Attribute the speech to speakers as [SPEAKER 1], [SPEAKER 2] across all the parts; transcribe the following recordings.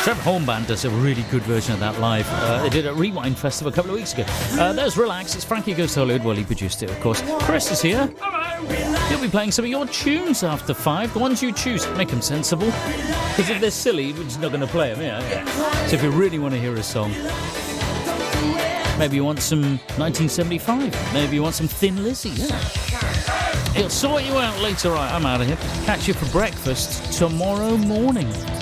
[SPEAKER 1] Trevor Horn does a really good version of that live. They did it at Rewind Festival a couple of weeks ago. There's Relax. It's Frankie Goes to Hollywood. Well, he produced it, of course. Chris is here. Hello. He'll be playing some of your tunes after 5. The ones you choose, make them sensible. Because if they're silly, we're just not going to play them, yeah. So if you really want to hear a song, maybe you want some 1975. Maybe you want some Thin Lizzy, yeah. He'll sort you out later. Right, I'm out of here. Catch you for breakfast tomorrow morning.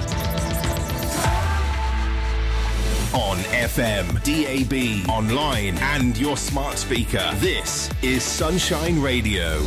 [SPEAKER 2] On FM, DAB, online and your smart speaker. This is Sunshine Radio.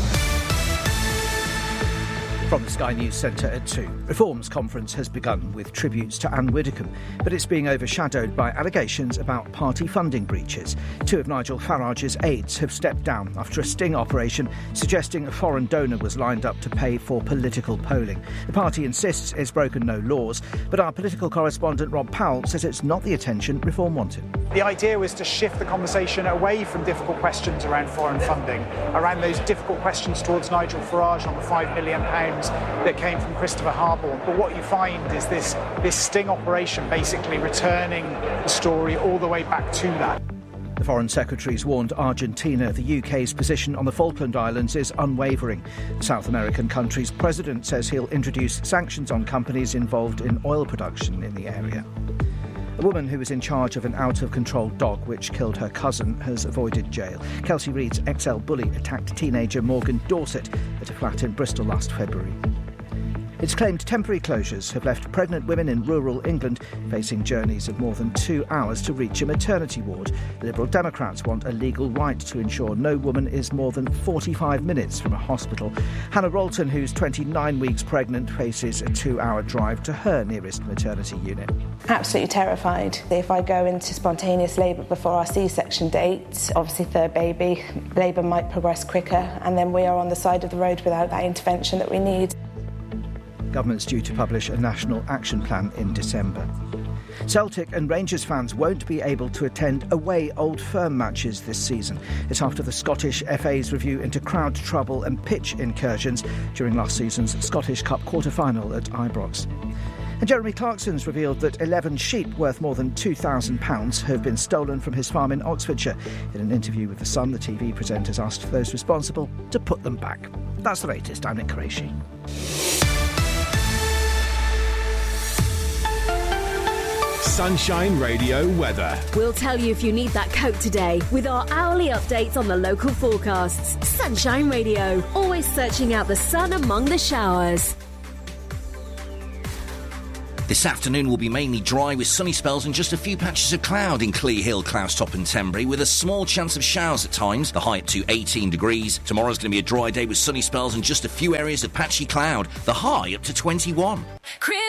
[SPEAKER 3] From the Sky News Centre at 2. Reform's conference has begun with tributes to Anne Widdecombe, but it's being overshadowed by allegations about party funding breaches. 2 of Nigel Farage's aides have stepped down after a sting operation suggesting a foreign donor was lined up to pay for political polling. The party insists it's broken no laws, but our political correspondent Rob Powell says it's not the attention Reform wanted.
[SPEAKER 4] The idea was to shift the conversation away from difficult questions around foreign funding, around those difficult questions towards Nigel Farage on the £5 million that came from Christopher Harborne. But what you find is this sting operation basically returning the story all the way back to that.
[SPEAKER 3] The Foreign Secretary's warned Argentina the UK's position on the Falkland Islands is unwavering. The South American country's president says he'll introduce sanctions on companies involved in oil production in the area. A woman who was in charge of an out-of-control dog which killed her cousin has avoided jail. Kelsey Reid's XL bully attacked teenager Morgan Dorset at a flat in Bristol last February. It's claimed temporary closures have left pregnant women in rural England facing journeys of more than 2 hours to reach a maternity ward. Liberal Democrats want a legal right to ensure no woman is more than 45 minutes from a hospital. Hannah Rolton, who's 29 weeks pregnant, faces a 2-hour drive to her nearest maternity unit.
[SPEAKER 5] Absolutely terrified. If I go into spontaneous labour before our C-section date, obviously third baby, labour might progress quicker, and then we are on the side of the road without that intervention that we need.
[SPEAKER 3] Government's due to publish a national action plan in December. Celtic and Rangers fans won't be able to attend away Old Firm matches this season. It's after the Scottish FA's review into crowd trouble and pitch incursions during last season's Scottish Cup quarter-final at Ibrox. And Jeremy Clarkson's revealed that 11 sheep worth more than £2,000 have been stolen from his farm in Oxfordshire. In an interview with The Sun, the TV presenters asked those responsible to put them back. That's the latest. I'm Nick Qureshi.
[SPEAKER 2] Sunshine Radio weather.
[SPEAKER 6] We'll tell you if you need that coat today with our hourly updates on the local forecasts. Sunshine Radio, always searching out the sun among the showers.
[SPEAKER 7] This afternoon will be mainly dry with sunny spells and just a few patches of cloud in Clee Hill, Cloustop and Tenbury, with a small chance of showers at times, the high up to 18 degrees. Tomorrow's going to be a dry day with sunny spells and just a few areas of patchy cloud, the high up to 21.